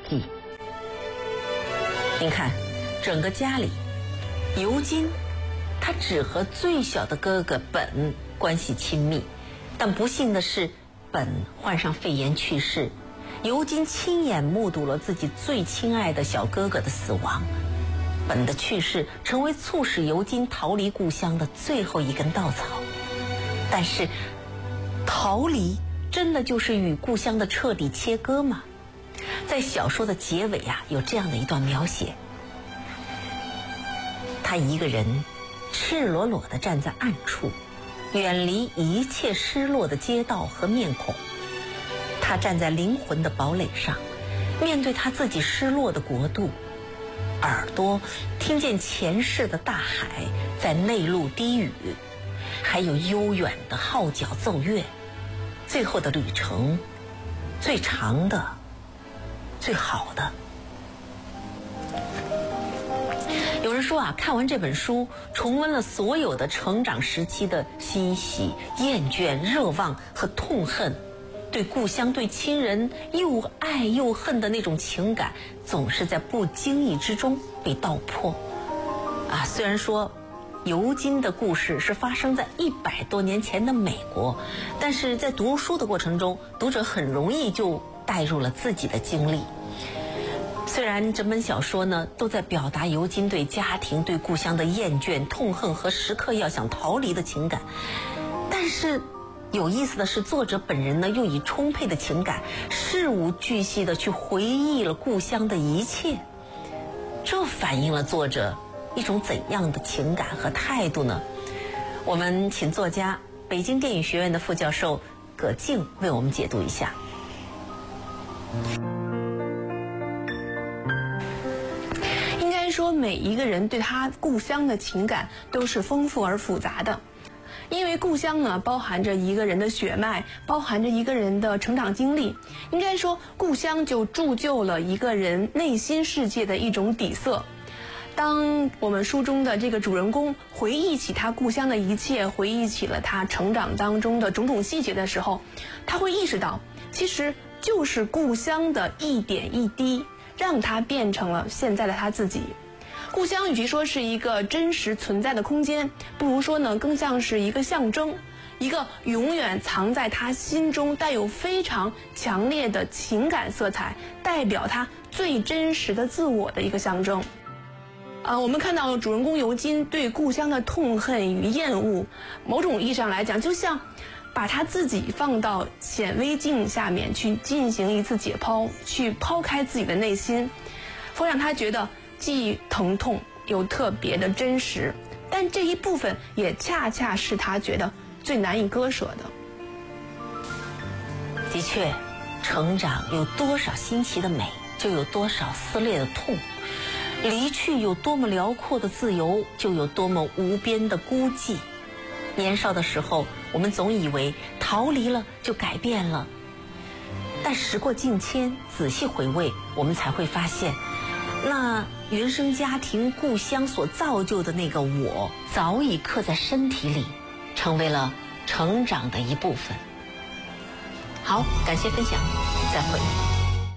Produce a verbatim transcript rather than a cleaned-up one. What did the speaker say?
记》。您看，整个家里，尤金他只和最小的哥哥本关系亲密，但不幸的是，本患上肺炎去世。尤金亲眼目睹了自己最亲爱的小哥哥的死亡。本的去世成为促使尤金逃离故乡的最后一根稻草。但是，逃离真的就是与故乡的彻底切割吗？在小说的结尾啊，有这样的一段描写：他一个人赤裸裸地站在暗处，远离一切失落的街道和面孔。他站在灵魂的堡垒上，面对他自己失落的国度，耳朵听见前世的大海在内陆低语，还有悠远的号角奏乐。最后的旅程，最长的，最好的。有人说啊，看完这本书，重温了所有的成长时期的欣喜、厌倦、热望和痛恨，对故乡、对亲人又爱又恨的那种情感，总是在不经意之中被道破。啊，虽然说尤金的故事是发生在一百多年前的美国，但是在读书的过程中，读者很容易就带入了自己的经历。虽然整本小说呢都在表达尤金对家庭、对故乡的厌倦、痛恨和时刻要想逃离的情感，但是有意思的是，作者本人呢又以充沛的情感，事无巨细地去回忆了故乡的一切。这反映了作者一种怎样的情感和态度呢？我们请作家、北京电影学院的副教授葛静为我们解读一下。 应该说，每一个人对他故乡的情感都是丰富而复杂的。因为故乡呢，包含着一个人的血脉，包含着一个人的成长经历。应该说，故乡就铸就了一个人内心世界的一种底色。当我们书中的这个主人公回忆起他故乡的一切，回忆起了他成长当中的种种细节的时候，他会意识到，其实就是故乡的一点一滴，让他变成了现在的他自己。故乡与其说是一个真实存在的空间，不如说呢，更像是一个象征，一个永远藏在他心中带有非常强烈的情感色彩，代表他最真实的自我的一个象征。啊，我们看到主人公尤金对故乡的痛恨与厌恶，某种意义上来讲，就像把他自己放到显微镜下面去进行一次解剖，去抛开自己的内心，会让他觉得既疼痛又特别的真实，但这一部分也恰恰是他觉得最难以割舍的。 的确，成长有多少新奇的美，就有多少撕裂的痛；离去有多么辽阔的自由，就有多么无边的孤寂。年少的时候，我们总以为逃离了就改变了，但时过境迁，仔细回味，我们才会发现，那原生家庭、故乡所造就的那个我，早已刻在身体里，成为了成长的一部分。好，感谢分享，再会。